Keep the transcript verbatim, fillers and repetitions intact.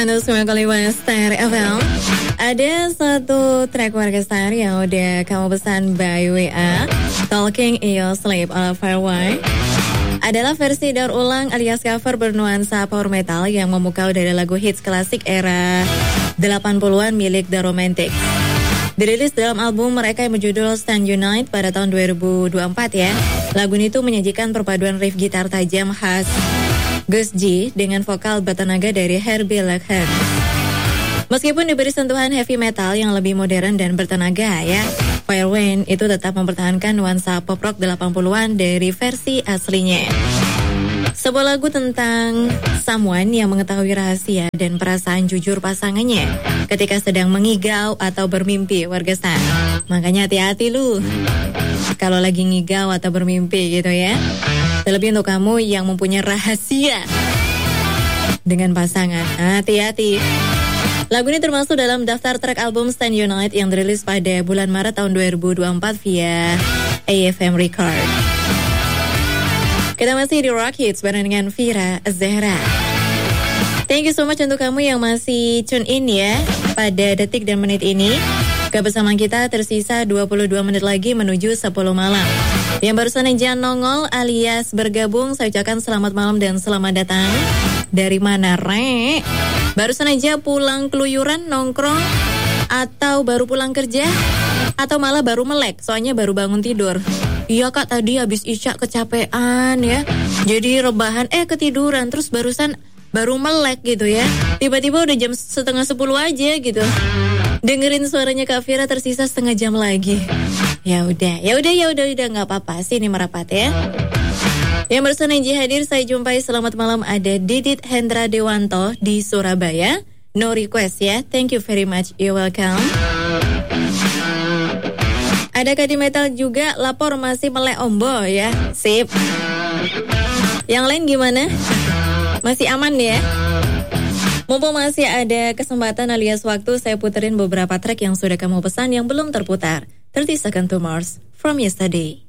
seratus sembilan koma lima Star F M. Ada satu track warga Star yang udah kamu pesan by W A, Talking in Your Sleep oleh Fireway. Adalah versi daur ulang alias cover bernuansa power metal yang memukau dari lagu hits klasik era delapan puluhan milik The Romantics. Dirilis dalam album mereka yang berjudul Stand Unite pada tahun dua ribu dua puluh empat ya. Lagu itu menyajikan perpaduan riff gitar tajam khas Gus G dengan vokal bertenaga dari Herbie Lachlan. Meskipun diberi sentuhan heavy metal yang lebih modern dan bertenaga ya, Firewind itu tetap mempertahankan nuansa pop rock delapan puluhan dari versi aslinya. Sebuah lagu tentang someone yang mengetahui rahasia dan perasaan jujur pasangannya ketika sedang mengigau atau bermimpi warga Star. Makanya hati-hati lu kalau lagi ngigau atau bermimpi gitu ya. Terlebih untuk kamu yang mempunyai rahasia dengan pasangan, hati-hati. Lagu ini termasuk dalam daftar track album Stand Unite yang dirilis pada bulan Maret tahun dua ribu dua puluh empat via A F M Record. Kita masih di Rock Hits bareng dengan Vira Zahra. Thank you so much untuk kamu yang masih tune in ya pada detik dan menit ini. Kebersamaan kita tersisa dua puluh dua menit lagi menuju sepuluh malam. Yang barusan aja nongol alias bergabung, saya ucapkan selamat malam dan selamat datang. Dari mana, Rek? Barusan aja pulang keluyuran, nongkrong, atau baru pulang kerja, atau malah baru melek, soalnya baru bangun tidur. Iya kak, tadi habis isya kecapean ya, jadi rebahan, eh ketiduran, terus barusan baru melek gitu ya. Tiba-tiba udah jam setengah sepuluh aja gitu. Dengerin suaranya Kak Vira tersisa setengah jam lagi. Ya udah, ya udah, ya udah, udah nggak apa-apa sih ini merapat ya. Yang barusan Enji hadir saya jumpai selamat malam ada Didit Hendra Dewanto di Surabaya. No request ya. Thank you very much. You're welcome. Ada Kadi Metal juga lapor masih melek ombo ya. Sip. Yang lain gimana? Masih aman ya? Mumpung masih ada kesempatan alias waktu, saya puterin beberapa track yang sudah kamu pesan yang belum terputar. thirty Seconds to Mars from Yesterday.